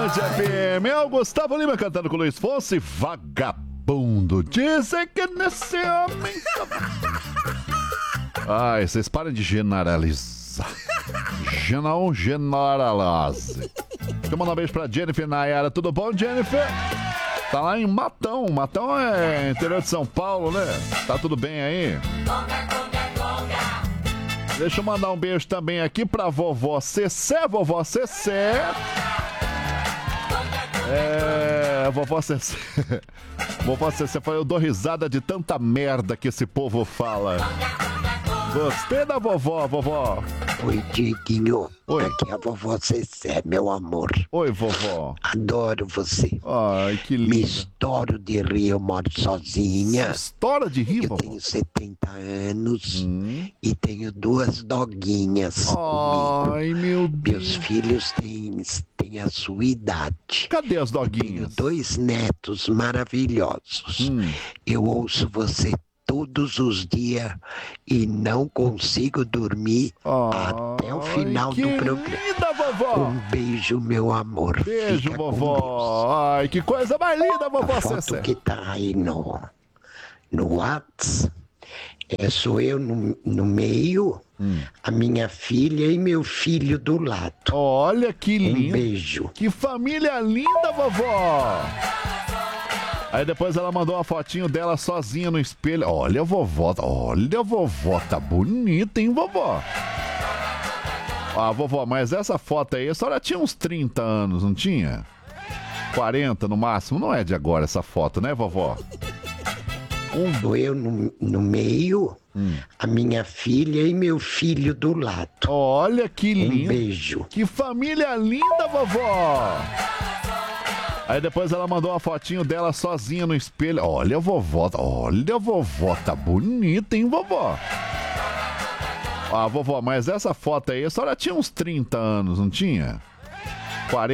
Band FM. É o Gustavo Lima cantando com o Luiz Fonsi, Vagabundo. Dizem que nesse homem... Ai, vocês parem de generalizar. Não generalize. Deixa eu mandar um beijo pra Jennifer Nayara. Tudo bom, Jennifer? Tá lá em Matão. Matão é interior de São Paulo, né? Tá tudo bem aí? Deixa eu mandar um beijo também aqui pra vovó Cecé. Vovó Cecé. Vovó Cecé. Vovó Cecé falou, eu dou risada de tanta merda que esse povo fala. Gostei da vovó, vovó. Oi, Diguinho. Oi. Aqui é a vovó Cecé, meu amor. Oi, vovó. Adoro você. Ai, que Me lindo. estouro de rir, eu moro sozinha. História de rir, Eu vovó? tenho 70 anos e tenho 2 doguinhas comigo. Ai, meu Deus. Meus filhos têm a sua idade. Cadê as Tenho doguinhas? 2 netos maravilhosos. Eu ouço você todos os dias e não consigo dormir até o final que do programa. linda, vovó. Um beijo, meu amor. Beijo, Fica com vovó. Ai, que coisa mais linda, Deus. vovó A foto Cecé. que tá aí no WhatsApp sou eu no meio, a minha filha e meu filho do lado. Olha que lindo. Beijo. Que família linda, vovó. Aí depois ela mandou uma fotinho dela sozinha no espelho. Olha, vovó, tá bonita, hein, vovó? Ah, vovó, mas essa foto aí, a senhora tinha uns 30 anos, não tinha? 40 no máximo, não é de agora essa foto, né, vovó? Sou eu no meio, a minha filha e meu filho do lado. Olha que lindo. Beijo. Que família linda, vovó. Aí depois ela mandou uma fotinho dela sozinha no espelho. Olha, vovó, tá bonita, hein, vovó? Ah, vovó, mas essa foto aí, a senhora tinha uns 30 anos, não tinha? 40